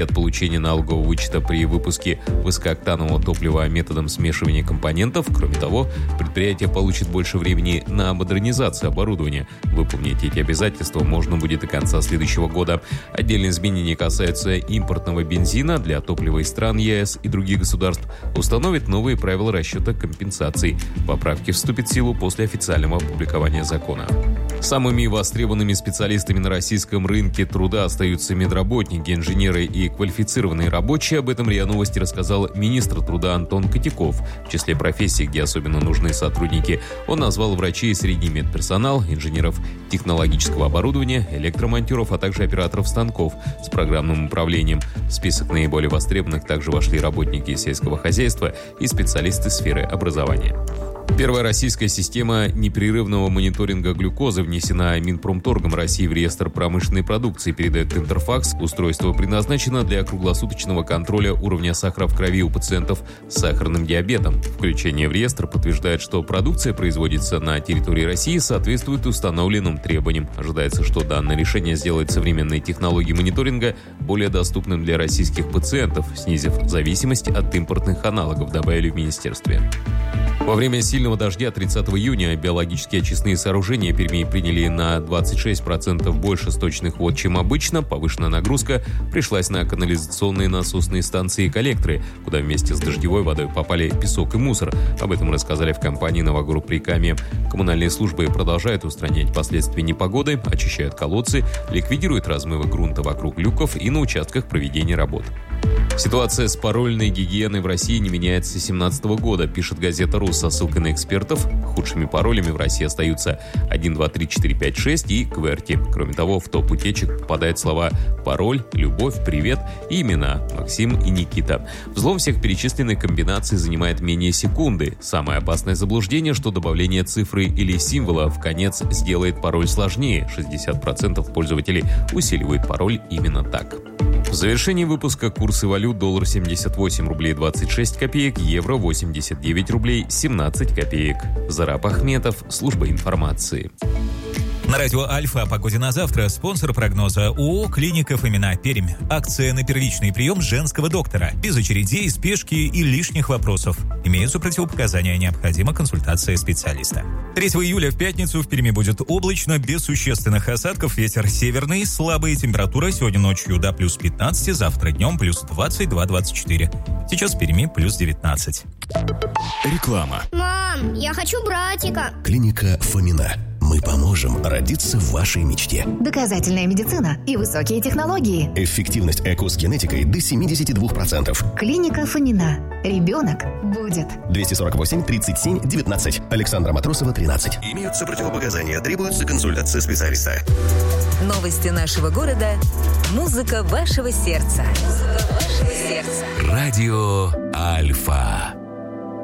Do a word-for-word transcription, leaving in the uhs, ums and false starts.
от получения налогового вычета при выпуске высокооктанового топлива методом смешивания компонентов. Кроме того, предприятие получит больше времени на модернизацию оборудования. Выполнить эти обязательства можно будет до конца следующего года. Отдельные изменения касаются импортного бензина для топлива из стран ЕС и других государств. Установят новые правила расчета компенсаций. Поправки вступят в силу после официального опубликования закона. Самыми востребованными специалистами на российском рынке труда остаются медработники, инженеры и квалифицированные рабочие. Об этом РИА Новости рассказал министр труда Антон Котяков. В числе профессий, где особенно нужны сотрудники, он назвал врачей и средний медперсонал, инженеров технологического оборудования, электромонтеров, а также операторов станков с программным управлением. В список наиболее востребованных также вошли работники сельского хозяйства и специалисты сферы образования. Первая российская система непрерывного мониторинга глюкозы внесена Минпромторгом России в реестр промышленной продукции, передает Интерфакс. Устройство предназначено для круглосуточного контроля уровня сахара в крови у пациентов с сахарным диабетом. Включение в реестр подтверждает, что продукция производится на территории России и соответствует установленным требованиям. Ожидается, что данное решение сделает современные технологии мониторинга более доступным для российских пациентов, снизив зависимость от импортных аналогов, добавили в министерстве. Во время сильного дождя тридцатого июня биологические очистные сооружения Перми приняли на двадцать шесть процентов больше сточных вод, чем обычно. Повышенная нагрузка пришлась на канализационные насосные станции и коллекторы, куда вместе с дождевой водой попали песок и мусор. Об этом рассказали в компании «Новогрупп-Прикамье». Коммунальные службы продолжают устранять последствия непогоды, очищают колодцы, ликвидируют размывы грунта вокруг люков и на участках проведения работ. Ситуация с парольной гигиеной в России не меняется с две тысячи семнадцатого года, пишет газета «Рус» со ссылкой на экспертов. Худшими паролями в России остаются один, два, три, четыре, пять, шесть и кверти. Кроме того, в топ утечек попадают слова «пароль», «любовь», «привет» и имена «Максим» и «Никита». Взлом всех перечисленных комбинаций занимает менее секунды. Самое опасное заблуждение, что добавление цифры или символа в конец сделает пароль сложнее. шестьдесят процентов пользователей усиливают пароль именно так. В завершении выпуска курсы валют: доллар семьдесят восемь рублей двадцать шесть копеек, евро восемьдесят девять рублей семнадцать копеек. Зараб Ахметов, служба информации. На радио Альфа о погоде на завтра. Спонсор прогноза ООО «Клиника Фомина», Пермь. Акция на первичный прием женского доктора. Без очередей, спешки и лишних вопросов. Имеются противопоказания, необходима консультация специалиста. третьего июля в пятницу в Перми будет облачно, без существенных осадков. Ветер северный, слабая температура. Сегодня ночью до плюс пятнадцать, завтра днем плюс двадцать два - двадцать четыре. Сейчас в Перми плюс девятнадцать. Реклама. Мам, я хочу братика. Клиника Фомина. Мы поможем родиться в вашей мечте. Доказательная медицина и высокие технологии. Эффективность ЭКО с генетикой до семьдесят два процента. Клиника Фомина. Ребенок будет. двести сорок восемь тридцать семь девятнадцать. Александра Матросова, тринадцать. Имеются противопоказания, требуется консультация специалиста. Новости нашего города. Музыка вашего сердца. Музыка вашего сердца. Радио Альфа.